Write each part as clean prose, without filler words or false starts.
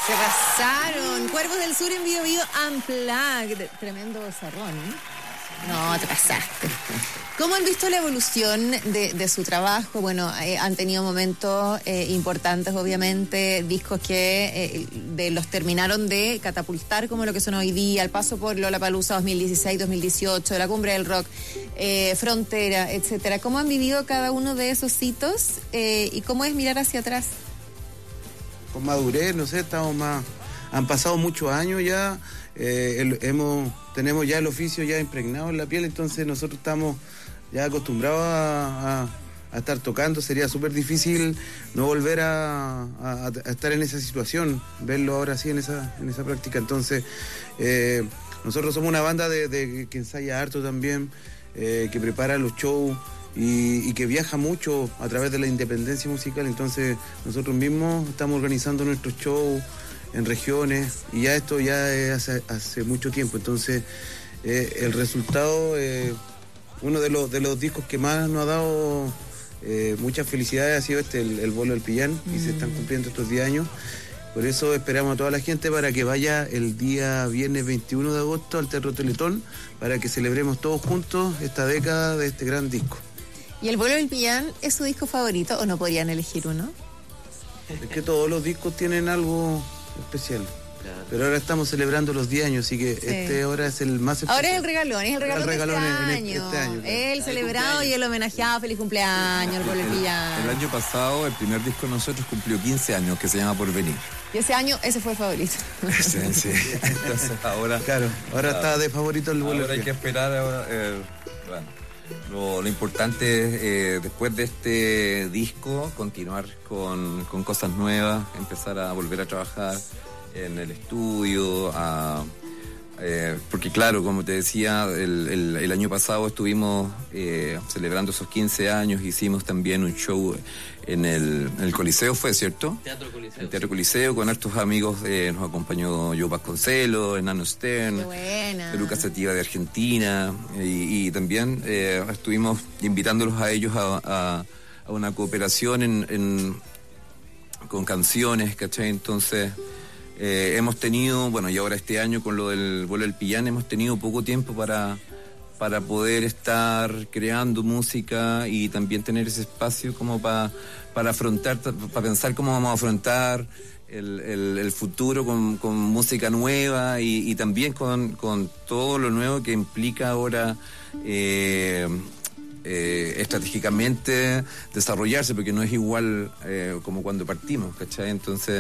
Se pasaron. Cuervos del Sur en Bio Bio Unplugged. Tremendo zarrón, ¿eh? No, te pasaste. ¿Cómo han visto la evolución de su trabajo? Bueno, han tenido momentos importantes, obviamente, discos que los terminaron de catapultar como lo que son hoy día, el paso por Lollapalooza 2016-2018, la Cumbre del Rock, Frontera, etcétera. ¿Cómo han vivido cada uno de esos hitos y cómo es mirar hacia atrás? Con madurez, no sé, estamos más... Han pasado muchos años ya, tenemos ya el oficio ya impregnado en la piel, entonces nosotros estamos ya acostumbrados a estar tocando. Sería súper difícil no volver a estar en esa situación, verlo ahora así en esa práctica. Entonces, nosotros somos una banda que ensaya harto también, que prepara los shows y que viaja mucho a través de la independencia musical. Entonces, nosotros mismos estamos organizando nuestros shows en regiones, y ya esto ya es hace mucho tiempo. Entonces el resultado, uno de los discos que más nos ha dado muchas felicidades ha sido el Vuelo del Pillán, y se están cumpliendo estos 10 años. Por eso esperamos a toda la gente para que vaya el día viernes 21 de agosto al Teatro Teletón, para que celebremos todos juntos esta década de este gran disco. ¿Y el Vuelo del Pillán es su disco favorito o no podrían elegir uno? Es que todos los discos tienen algo especial. Claro. Pero ahora estamos celebrando los 10 años, así que este ahora es el más especial. Ahora es el regalón de este año. El celebrado y el homenajeado. Feliz cumpleaños, el Vuelo del Pillán. El año pasado, el primer disco de nosotros cumplió 15 años, que se llama Porvenir. Y ese año, ese fue el favorito. Sí. Entonces ahora... Claro, ahora está de favorito el Vuelo. Ahora hay que esperar, lo importante es, después de este disco, continuar con cosas nuevas, empezar a volver a trabajar en el estudio, porque claro, como te decía, el año pasado estuvimos celebrando esos 15 años, hicimos también un show en el Coliseo, ¿fue cierto? Teatro Coliseo. El Teatro Coliseo, con hartos amigos, nos acompañó Joe Vasconcelos, Enano Stern, Lucas Sativa de Argentina, y también estuvimos invitándolos a ellos a una cooperación con canciones, ¿cachai? Entonces... hemos tenido, bueno, y ahora este año con lo del Vuelo del Pillán hemos tenido poco tiempo para poder estar creando música y también tener ese espacio como para afrontar, para pensar cómo vamos a afrontar el futuro con música nueva y también con todo lo nuevo que implica ahora estratégicamente desarrollarse, porque no es igual como cuando partimos, ¿cachai? Entonces...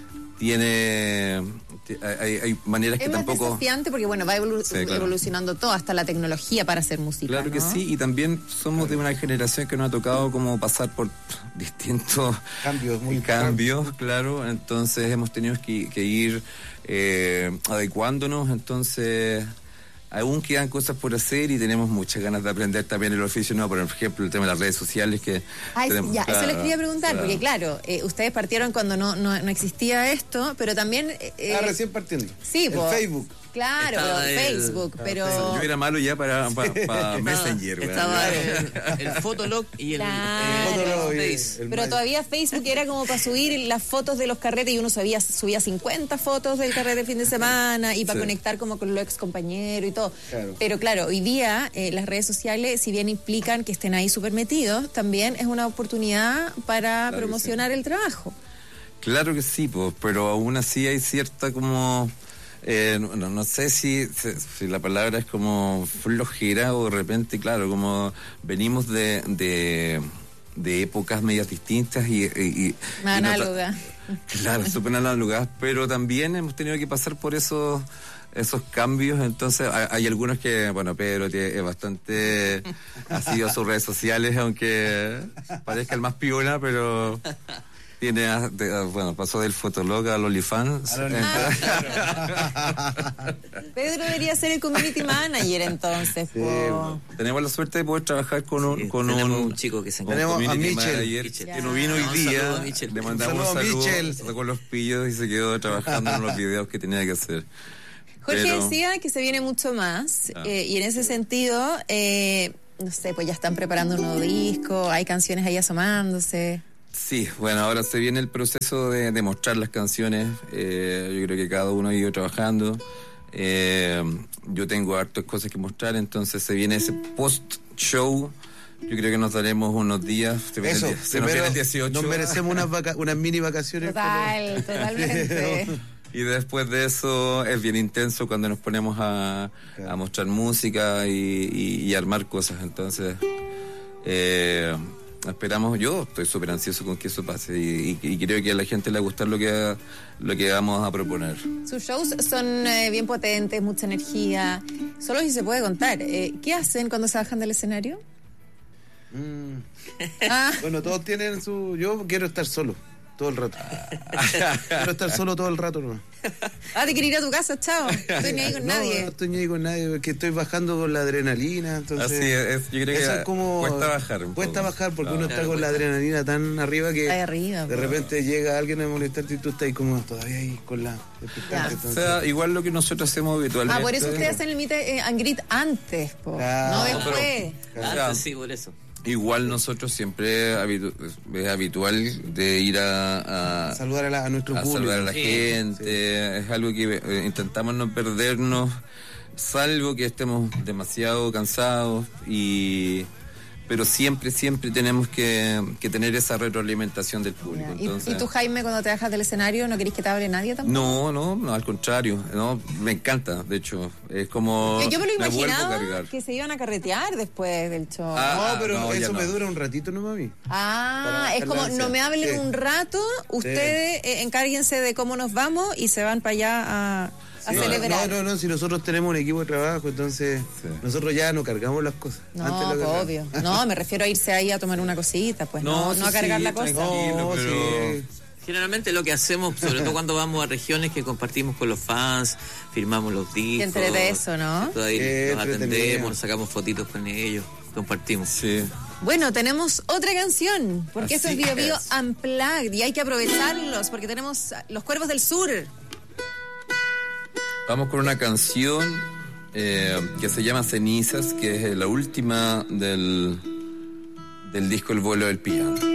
hay maneras que tampoco... Es más desafiante porque, bueno, va evolucionando todo, hasta la tecnología para hacer música, Claro, ¿no? Que sí, y también somos de una generación que nos ha tocado como pasar por distintos cambios, claro, entonces hemos tenido que ir adecuándonos, entonces... Aún quedan cosas por hacer y tenemos muchas ganas de aprender también el oficio nuevo, por ejemplo, el tema de las redes sociales que... Eso les quería preguntar, porque claro, ustedes partieron cuando no existía esto, pero también... recién partiendo. Sí, Facebook. Claro, Facebook, pero... Yo era malo ya para Messenger. Estaba el Fotolog y el Face. Pero todavía Facebook era como para subir las fotos de los carretes y uno subía 50 fotos del carrete de fin de semana y para conectar como con los ex compañeros y todo. Claro. Pero claro, hoy día las redes sociales, si bien implican que estén ahí súper metidos, también es una oportunidad para promocionar el trabajo. Claro que sí, pues, pero aún así hay cierta como... no sé si la palabra es como flojera o de repente, claro, como venimos de épocas medias distintas y análogas. Claro, súper análogas, pero también hemos tenido que pasar por esos cambios, entonces hay algunos que, bueno, Pedro es bastante asiduo a sus redes sociales, aunque parezca el más piola, pero... pasó del Fotolog al OnlyFans. Pedro debería ser el community manager entonces. Sí, tenemos la suerte de poder trabajar con un chico que se encarga. Tenemos a Michel, que no vino hoy día. Le mandamos un saludo, sacó los pillos y se quedó trabajando en los videos que tenía que hacer. Jorge decía que se viene mucho más y en ese sentido, no sé, pues ya están preparando un nuevo disco, hay canciones ahí asomándose. Sí, bueno, ahora se viene el proceso de mostrar las canciones. Yo creo que cada uno ha ido trabajando. Yo tengo hartas cosas que mostrar, entonces se viene ese post-show. Yo creo que nos daremos unos días. Se nos viene el 18. Nos merecemos unas mini vacaciones. Totalmente. Y después de eso es bien intenso cuando nos ponemos a mostrar música y armar cosas. Entonces, esperamos, yo estoy súper ansioso con que eso pase y creo que a la gente le va a gustar lo que vamos a proponer. Sus shows son bien potentes, mucha energía. Solo si se puede contar. ¿Qué hacen cuando se bajan del escenario? Bueno, todos tienen su... Yo quiero estar solo todo el rato. Quiero estar solo todo el rato, ¿no? Te quiero ir a tu casa, chao. No estoy ni ahí con nadie. No estoy ni ahí con nadie, porque estoy bajando con la adrenalina. Entonces, así es, yo creo que es como, cuesta bajar porque uno está con la adrenalina tan arriba que arriba, de repente llega alguien a molestarte y tú estás ahí como todavía ahí con la o sea, igual lo que nosotros hacemos habitualmente. Por eso ustedes hacen el meet and greet antes, no después. Antes, sí, por eso. Igual nosotros siempre es habitual de ir a saludar a nuestro público. Saludar a la gente. Es algo que intentamos no perdernos, salvo que estemos demasiado cansados pero siempre tenemos que tener esa retroalimentación del público. Entonces, ¿Y tú, Jaime, cuando te bajas del escenario, no querés que te hable nadie tampoco? No, al contrario. No, me encanta, de hecho. Es como... Yo me lo imaginaba que se iban a carretear después del show. Pero eso me dura un ratito nomás a mí. Es como, no me hablen un rato, ustedes encárguense de cómo nos vamos y se van para allá a celebrar. No, si nosotros tenemos un equipo de trabajo, entonces nosotros ya no cargamos las cosas. No, obvio. No, me refiero a irse ahí a tomar una cosita, pues no a cargar la cosa. Generalmente lo que hacemos, sobre todo cuando vamos a regiones que compartimos con los fans, firmamos los discos. Te de eso, ¿no? Los atendemos, nos sacamos fotitos con ellos, compartimos. Sí. Bueno, tenemos otra canción, porque esto es Bio Bio Unplugged y hay que aprovecharlos porque tenemos Los Cuervos del Sur. Vamos con una canción que se llama Cenizas, que es la última del disco El Vuelo del Piano.